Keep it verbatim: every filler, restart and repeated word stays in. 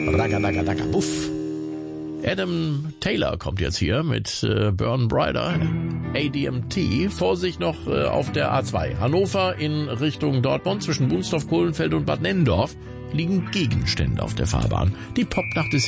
Ragadagadaka, buff. Adam Taylor kommt jetzt hier mit äh, Burn Brighter, A D M T. Vorsicht noch äh, auf der A zwei. Hannover in Richtung Dortmund zwischen Bunsdorf, Kohlenfeld und Bad Nennendorf liegen Gegenstände auf der Fahrbahn. Die Popnacht ist